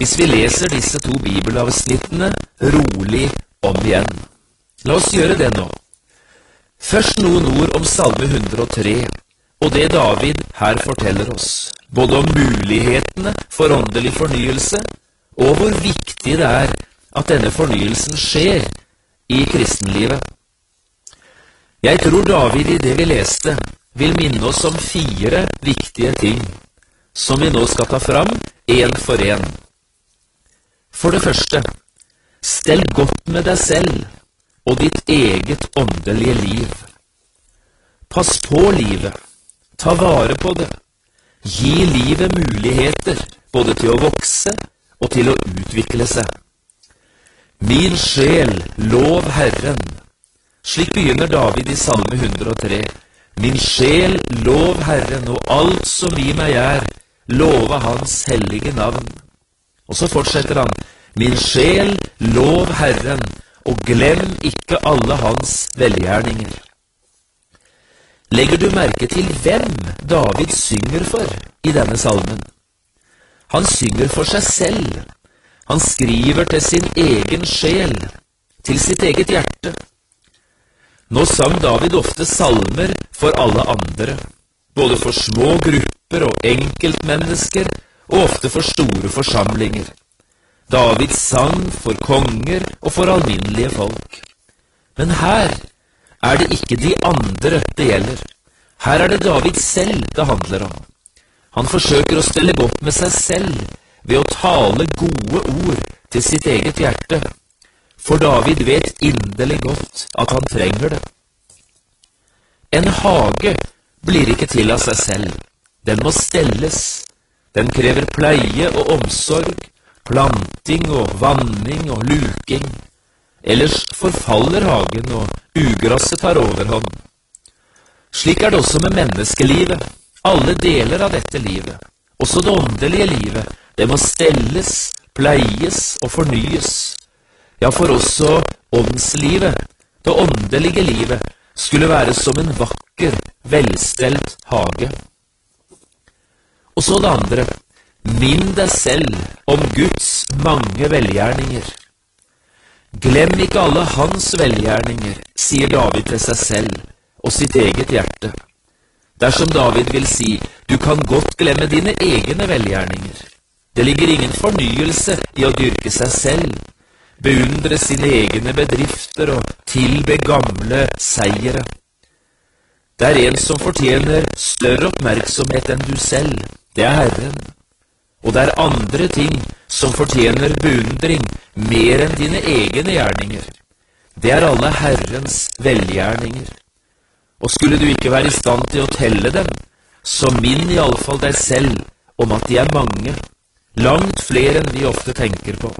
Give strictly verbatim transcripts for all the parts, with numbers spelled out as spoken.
hvis vi leser disse to bibelavsnittene rolig om igjen. La oss gjøre det nå. Først noen ord om Salme hundre og tre, og det David her forteller oss, både om mulighetene for åndelig fornyelse, og hvor viktig det er at denne fornyelsen skjer i kristenlivet. Jeg tror David i det vi leste vil minne oss om fire viktige ting, som vi nå skal ta fram en for en. For det første, stell godt med deg selv og ditt eget åndelige liv. Pass på livet, ta vare på det, gi livet muligheter både til å vokse og til å utvikle seg. Min sjel, lov Herren. Slik begynner David i Salme hundre og tre. Min sjel, lov Herren, og alt som i meg er, lova hans hellige navn. Og så fortsetter han, min sjel, lov Herren, og glem ikke alle hans velgjerninger. Legger du merke til hvem David synger for i denne salmen? Han synger for seg selv. Han skriver til sin egen sjel, til sitt eget hjerte. Nå sang David ofte salmer for alle andre, både for små grupper og enkeltmennesker, og ofte for store forsamlinger. David sang for konger og for alminnelige folk. Men her er det ikke de andre det gjelder. Her er det David selv det handler om. Han forsøker å stelle godt med seg selv ved å tale gode ord til sitt eget hjerte, for David vet inderlig godt at han trenger det. En hage blir ikke til av seg selv. Den må stelles. Den krever pleie og omsorg, planting og vanning og luking. Ellers forfaller hagen, og ugrasset tar overhånd. Slik er det også med menneskelivet. Alle deler av dette livet, også det åndelige livet, det må stelles, pleies og fornyes. Ja, for også åndslivet, det åndelige livet, skulle være som en vakker, velstelt hage. Og så det andre, minn deg selv om Guds mange velgjerninger. Glem ikke alle hans velgjerninger, sier David til seg selv og sitt eget hjerte. Dersom David vil si, du kan godt glemme dine egne velgjerninger. Det ligger ingen fornyelse i å dyrke seg selv, beundre sine egne bedrifter og tilbe gamle seire. Det er en som fortjener større oppmerksomhet enn du selv, det er Herren. Og det er andre ting som fortjener beundring mer enn dine egne gjerninger. Det er alle Herrens velgjerninger. Og skulle du ikke være i stand til å telle dem, så minn i alle fall deg selv om at de er mange, langt flere enn vi ofte tenker på.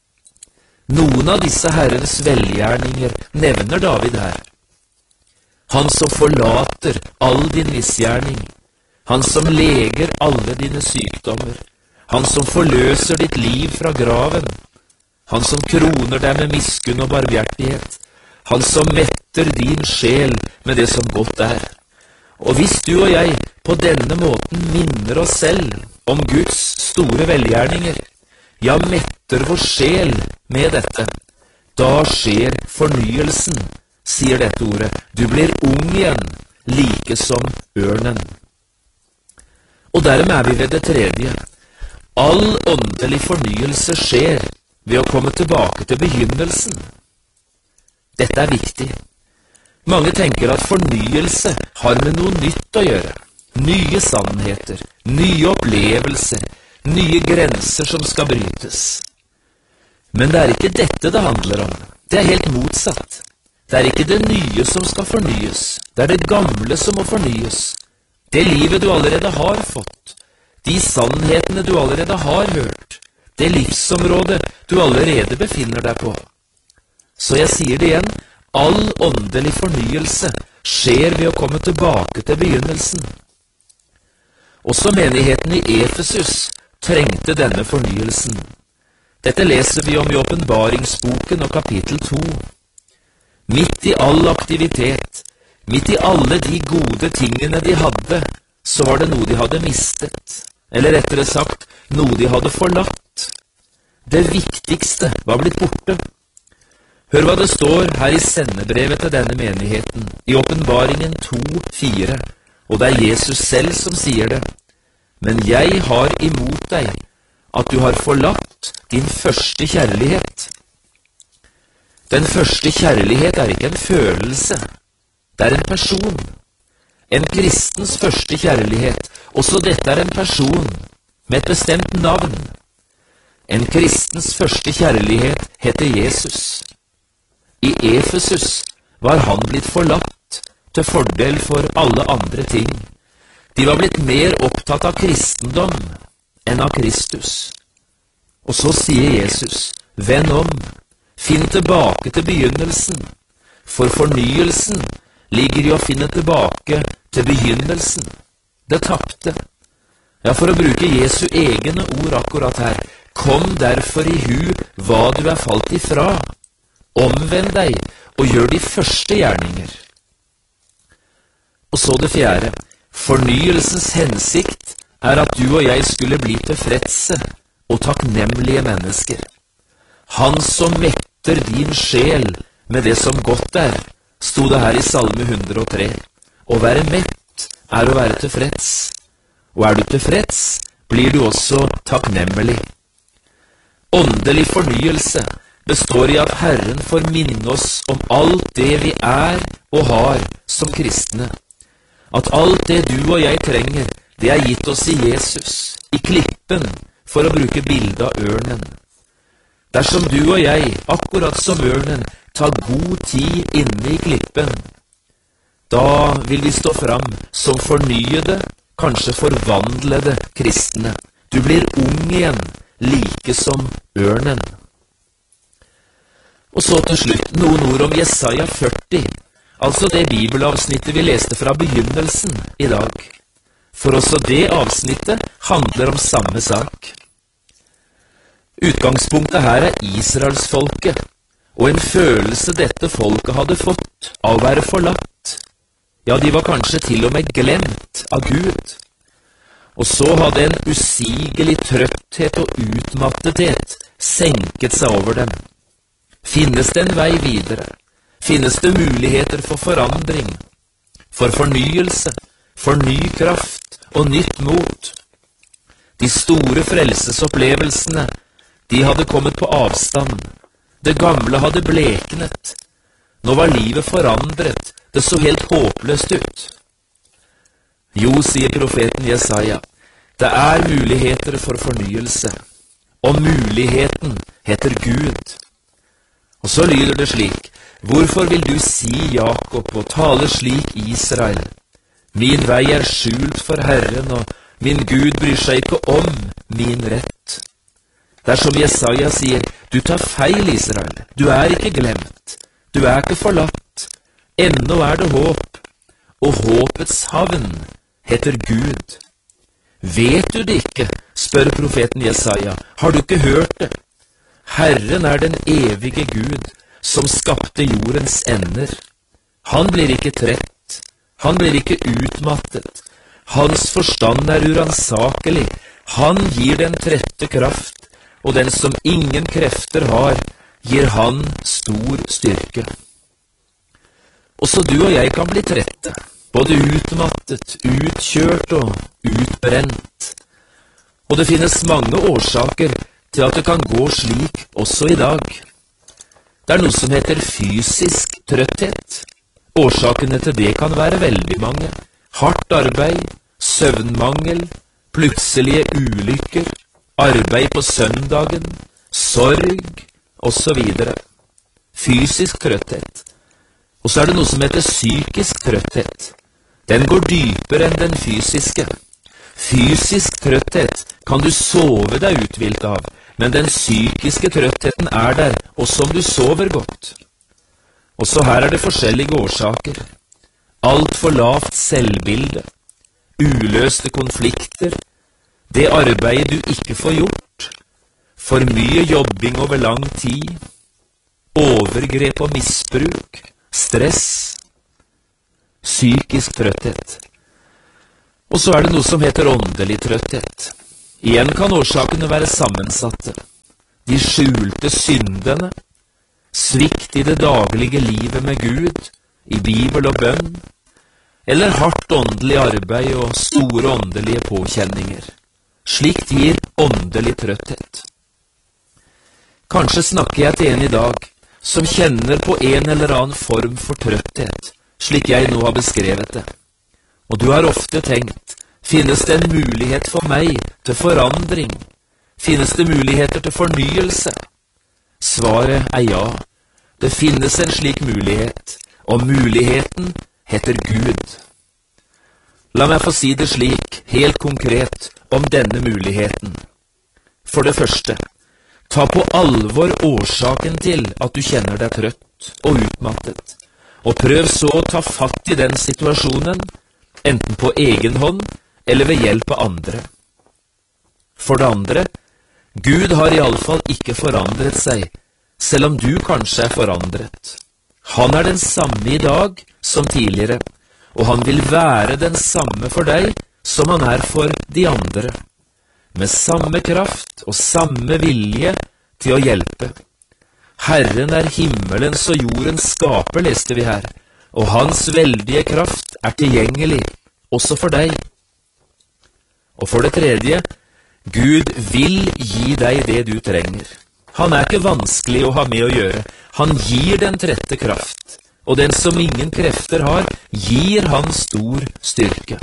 Noen av disse Herrens velgjerninger nevner David her. Han som forlater all din misgjerning, han som leger alle dine sykdommer, han som forløser ditt liv fra graven, han som kroner deg med miskunn og barmhjertighet, han som metter din sjel med det som godt er. Og hvis du og jeg på denne måten minner oss selv om Guds store velgjerninger, ja, metter vår sjel med dette, da skjer fornyelsen, sier dette ordet. Du blir ung igjen, like som ørnen. Og dermed er vi ved det tredje. All åndelig fornyelse skjer ved å komme tilbake til begynnelsen. Dette er viktig. Mange tenker at fornyelse har med noe nytt å gjøre. Nye sannheter, nye opplevelser, nye grenser som skal brytes. Men det er ikke dette det handler om. Det er helt motsatt. Det er ikke det nye som skal fornyes. Det er det gamle som må fornyes. Det livet du allerede har fått. De sannhetene du allerede har hørt. Det livsområdet du allerede befinner deg på. Så jeg sier det igjen, all åndelig fornyelse skjer ved å komme tilbake til begynnelsen. Også menigheten i Efesus trengte denne fornyelsen. Dette leser vi om i åpenbaringsboken og kapittel to. Midt i all aktivitet, midt i alle de gode tingene de hadde, så var det noe de hadde mistet, eller rettere sagt, noe de hadde forlatt. Det viktigste var blitt borte. Hør hva det står her i sendebrevet til denne menigheten, i Åpenbaringen to fire, og det er Jesus selv som sier det. Men jeg har imot deg at du har forlatt din første kjærlighet. Den første kjærlighet er ikke en følelse, det er en person. En kristens første kjærlighet, også dette er en person med et bestemt navn. En kristens første kjærlighet heter Jesus. I Efesus var han blitt forlatt til fordel for alle andre ting. De var blitt mer opptatt av kristendom enn av Kristus. Og så sier Jesus, vend om, finn tilbake til begynnelsen, for fornyelsen ligger i å finne tilbake til begynnelsen. Det tapte. Ja, for å bruke Jesu egne ord akkurat her, kom derfor i hu hva du er falt ifra. Omvend deg og gjør de første gjerninger. Og så det fjerde. Fornyelsens hensikt er at du og jeg skulle bli tilfredse og takknemlige mennesker. Han som metter din sjel med det som godt er, sto det her i Salme hundre og tre. Å være mett er å være tilfreds. Og er du tilfreds, blir du også takknemlig. Åndelig fornyelse består i at Herren får minne oss om alt det vi er og har som kristne. At alt det du og jeg trenger, det er gitt oss i Jesus, i klippen, for å bruke bildet av ørnen. Dersom du og jeg, akkurat som ørnen, tar god tid inne i klippen, da vil vi stå fram som fornyede, kanskje forvandlede kristne. Du blir ung igjen, like som ørnen. Og så til slutt noen ord om Jesaja førti, altså det bibelavsnittet vi leste fra begynnelsen i dag. For også det avsnittet handler om samme sak. Utgangspunktet her er Israelsfolket, og en følelse dette folket hadde fått av å være forlatt. Ja, de var kanskje til og med glemt av Gud. Og så hadde en usigelig trøtthet og utmattethet senket seg over dem. Finnes det en vei videre? Finnes det muligheter for forandring, for fornyelse, for ny kraft og nytt mot? De store frelsesopplevelsene, de hadde kommet på avstand. Det gamle hadde bleknet. Nå var livet forandret. Det så helt håpløst ut. Jo, sier profeten Jesaja, det er muligheter for fornyelse, og muligheten heter Gud. Og så lyder det slik, hvorfor vil du si Jakob og tale slik Israel? Min vei er skjult for Herren, og min Gud bryr seg ikke om min rett. Det er som Jesaja sier, du tar feil, Israel, du er ikke glemt, du er ikke forlatt, ennå er det håp, og håpets havn heter Gud. Vet du det ikke, spør profeten Jesaja, har du ikke hørt det? Herren er den evige Gud, som skapte jordens ender. Han blir ikke trett, han blir ikke utmattet, hans forstand er uransakelig, han gir den trette kraft, og den som ingen krefter har, gir han stor styrke. Også du og jeg kan bli trette, både utmattet, utkjørt og utbrent. Og det finnes mange årsaker til at det kan gå slik også i dag. Det er noe som heter fysisk trøtthet. Årsakene til det kan være veldig mange. Hardt arbeid, søvnmangel, plutselige ulykker, arbeid på søndagen, sorg, og så videre. Fysisk trøtthet. Og så er det noe som heter psykisk trøtthet. Den går dypere enn den fysiske. Fysisk trøtthet kan du sove deg uthvilt av, men den psykiske trøttheten er der, også om du sover godt. Også her er det forskjellige årsaker. Alt for lavt selvbilde, uløste konflikter, det arbeidet du ikke får gjort, for mye jobbing over lang tid, overgrep og misbruk, stress, psykisk trøtthet. Og så er det noe som heter åndelig trøtthet. Igjen kan årsakene være sammensatte. de skjulte syndene, svikt i det daglige livet med Gud, i Bibel og bønn, eller hardt åndelig arbeid og store åndelige påkjenninger. Slikt gir åndelig trøtthet. Kanskje snakker jeg til en i dag som kjenner på en eller annen form for trøtthet, slik jeg nå har beskrevet det. Og du har ofte tenkt, finnes det en mulighet for meg til forandring? Finnes det muligheter til fornyelse? Svaret er ja. Det finnes en slik mulighet, og muligheten heter Gud. La meg få si det slik, helt konkret, om denne muligheten. For det første, ta på alvor årsaken til at du kjenner deg trøtt og utmattet, og prøv så å ta fatt i den situasjonen, enten på egen hånd eller ved hjelp av andre. For det andre, Gud har i alle fall ikke forandret seg, selv om du kanskje er forandret. Han er den samme i dag som tidligere, og han vil være den samme for deg som han er for de andre, med samme kraft og samme vilje til å hjelpe. Herren er himmelens og jordens skaper, leste vi her, og hans veldige kraft er tilgjengelig, også for deg. Og for det tredje, Gud vil gi deg det du trenger. Han er ikke vanskelig å ha med å gjøre. Han gir den trette kraft, og den som ingen krefter har, gir han stor styrke.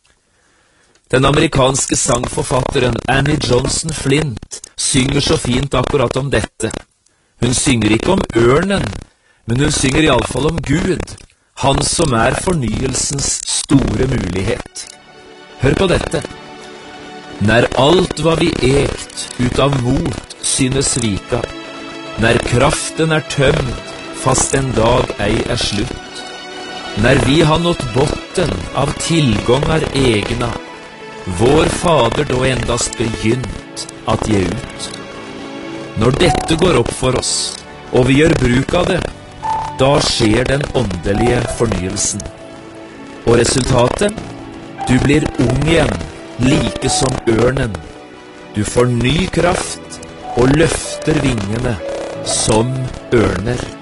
Den amerikanske sangforfatteren Annie Johnson Flint synger så fint akkurat om dette. Hun synger ikke om ørnen, men hun synger i alle fall om Gud, han som er fornyelsens store mulighet. Hør på dette. När allt vad vi ägt utav mot synes svika, när kraften är tömd fast en dag ej är slut, när vi har nått botten av tillgångar egna, vår fader då endast begynt att ge ut. Når dette går opp for oss, og vi gjør bruk av det, da skjer den åndelige fornyelsen. Og resultatet? Du blir ung igjen, like som ørnen. Du får ny kraft og løfter vingene som ørner.